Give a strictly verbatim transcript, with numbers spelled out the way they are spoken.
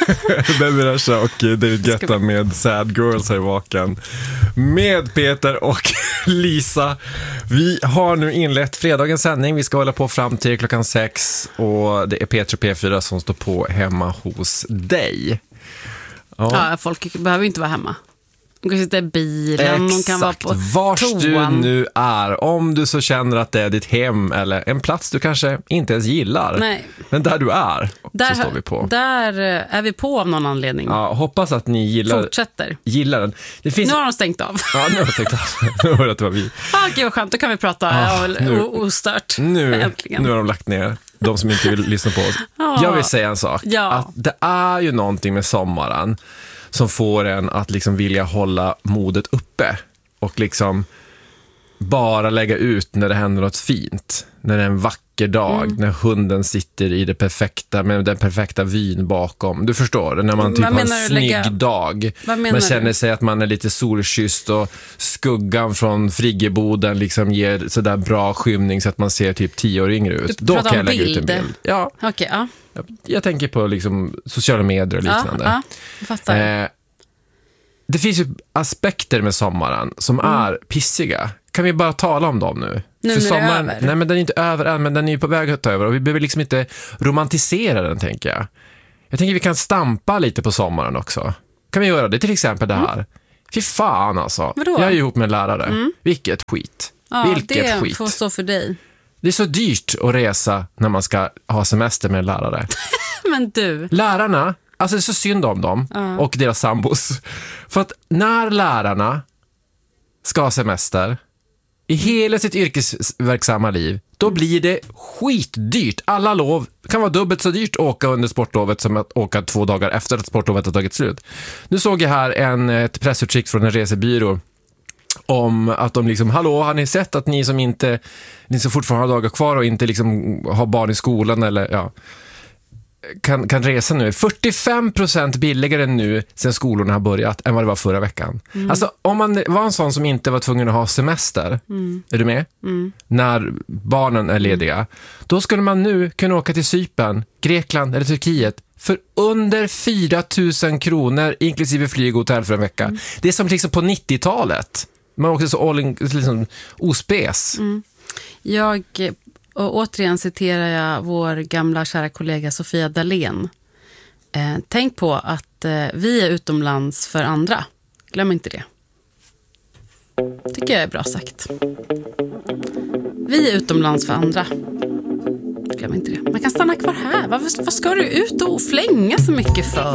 Baby Rasha och David Guetta med Sad Girls här i Vaken. Med Peter och Lisa. Vi har nu inlett fredagens sändning. Vi ska hålla på fram till klockan sex. Och det är Peter och P fyra som står på hemma hos dig. Ja, ja folk behöver inte vara hemma. De kan sitta i bilen, exakt. De kan vara på Vars toan. du nu är, om du så känner att det är ditt hem eller en plats du kanske inte ens gillar. Nej. Men där du är, där, så står vi på. Där är vi på av någon anledning. Ja, hoppas att ni gillar, fortsätter. gillar den. Det finns... Nu har de stängt av. Ja, nu har de stängt av. Nu har det var vi. Ah, gud vad skönt, då kan vi prata ah, nu, ostört. Nu, äntligen. nu har de lagt ner. De som inte vill lyssna på oss. Ah. Jag vill säga en sak. Ja. Att det är ju någonting med sommaren som får en att liksom vilja hålla modet uppe och liksom bara lägga ut när det händer något fint, när det är en vacker dag, mm. när hunden sitter i det perfekta med den perfekta vyn bakom. Du förstår, när man typ har en snygg lägga... dag. Man känner du? sig att man är lite solkysst och skuggan från friggeboden liksom ger sådär bra skymning så att man ser typ tio år yngre ut. Då kan jag lägga bild. ut en bild. Ja. Okay, ja. Jag, jag tänker på liksom sociala medier och liknande. Ja, ja. Jag fattar. Eh, det finns ju aspekter med sommaren som mm. är pissiga. Kan vi bara tala om dem nu? Nu För är sommaren, det över. Nej, men den är inte över än, men den är ju på väg att ta över. Och vi behöver liksom inte romantisera den, tänker jag. Jag tänker vi kan stampa lite på sommaren också. Kan vi göra det? Till exempel det här. Mm. Fy fan alltså. Vadå? Jag är ihop med en lärare. Mm. Vilket skit. Ja, Vilket det skit. får stå för dig. Det är så dyrt att resa när man ska ha semester med en lärare. Men du. Lärarna, alltså det är så synd om dem uh. och deras sambos. För att när lärarna ska ha semester i hela sitt yrkesverksamma liv, då blir det skitdyrt. Alla lov kan vara dubbelt så dyrt att åka under sportlovet som att åka två dagar efter att sportlovet har tagit slut. Nu såg jag här en, ett pressutskick från en resebyrå om att de liksom, hallå, har ni sett att ni som inte, ni som fortfarande har dagar kvar och inte liksom har barn i skolan eller ja, kan, kan resa nu. fyrtiofem procent billigare nu sen skolorna har börjat än vad det var förra veckan. Mm. Alltså om man var en sån som inte var tvungen att ha semester, mm. är du med? Mm. När barnen är lediga, mm. då skulle man nu kunna åka till Cypern, Grekland eller Turkiet för under fyra tusen kronor inklusive flyg och hotell för en vecka. Mm. Det är som liksom på nittiotalet. Man åker så all in, liksom ospes. Mm. Jag, och återigen citerar jag vår gamla kära kollega Sofia Dalén. Eh, tänk på att eh, vi är utomlands för andra. Glöm inte det. Tycker jag är bra sagt. Vi är utomlands för andra. Glöm inte det. Man kan stanna kvar här. Vad, vad ska du ut och flänga så mycket för?